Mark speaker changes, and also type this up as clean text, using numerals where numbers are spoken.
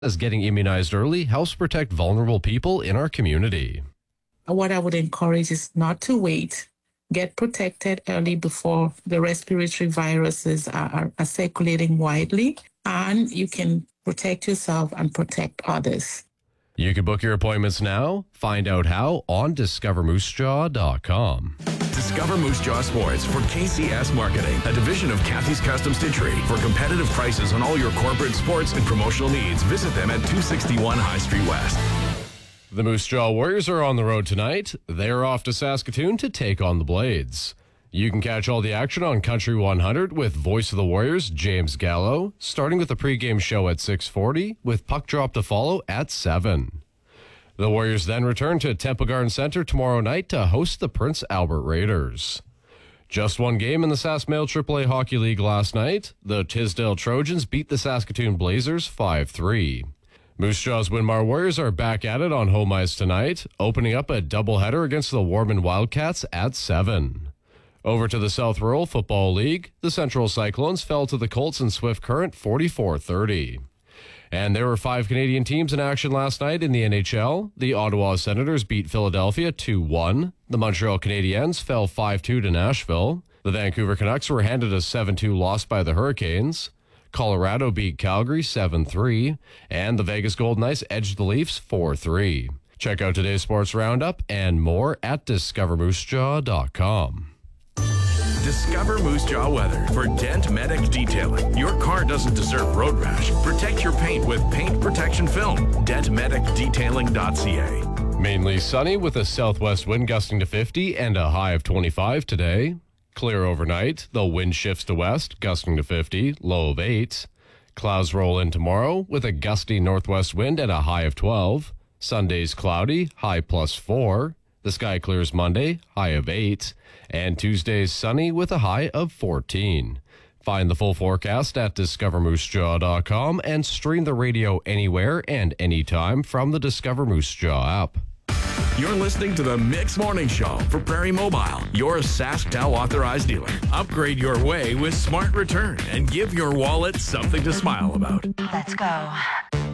Speaker 1: as getting immunized early helps protect vulnerable people in our community.
Speaker 2: What I would encourage is not to wait. Get protected early before the respiratory viruses are circulating widely, and you can protect yourself and protect others.
Speaker 1: You can book your appointments now. Find out how on discovermoosejaw.com.
Speaker 3: Discover Moose Jaw Sports for KCS Marketing, a division of Kathy's Custom Stitchery. For competitive prices on all your corporate, sports, and promotional needs, visit them at 261 High Street West.
Speaker 1: The Moose Jaw Warriors are on the road tonight. They're off to Saskatoon to take on the Blades. You can catch all the action on Country 100 with Voice of the Warriors, James Gallo, starting with the pregame show at 6:40 with puck drop to follow at 7. The Warriors then return to Temple Garden Center tomorrow night to host the Prince Albert Raiders. Just one game in the Saskmail AAA Hockey League last night. The Tisdale Trojans beat the Saskatoon Blazers 5-3. Moose Jaw's Winmar Warriors are back at it on home ice tonight, opening up a doubleheader against the Warman Wildcats at 7. Over to the South Rural Football League, the Central Cyclones fell to the Colts and Swift Current 44-30. And there were 5 Canadian teams in action last night in the NHL. The Ottawa Senators beat Philadelphia 2-1. The Montreal Canadiens fell 5-2 to Nashville. The Vancouver Canucks were handed a 7-2 loss by the Hurricanes. Colorado beat Calgary 7-3, and the Vegas Golden Knights edged the Leafs 4-3. Check out today's sports roundup and more at discovermoosejaw.com.
Speaker 3: Discover Moose Jaw weather for Dent Medic Detailing. Your car doesn't deserve road rash. Protect your paint with paint protection film. DentMedicDetailing.ca.
Speaker 1: Mainly sunny with a southwest wind gusting to 50 and a high of 25 today. Clear overnight. The wind shifts to west, gusting to 50, low of 8. Clouds roll in tomorrow with a gusty northwest wind and a high of 12. Sunday's cloudy, high +4. The sky clears Monday, high of 8. And Tuesday's sunny with a high of 14. Find the full forecast at discovermoosejaw.com and stream the radio anywhere and anytime from the Discover Moose Jaw app.
Speaker 3: You're listening to the Mix Morning Show for Prairie Mobile, your SaskTel authorized dealer. Upgrade your way with Smart Return and give your wallet something to smile about.
Speaker 4: Let's go.